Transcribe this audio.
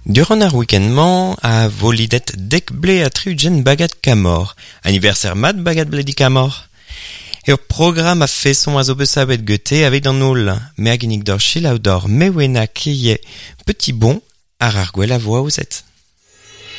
Durant ar week-end-mañ a volidet dek ble a trugen bagad kamor. Anniversaire mat bagad bledi kamor. Ur program a feson a zo beus abet gete avek an holl. Me a genig d'or chilaou d'or mewena keie petit bon ar gwell a voa ouzet.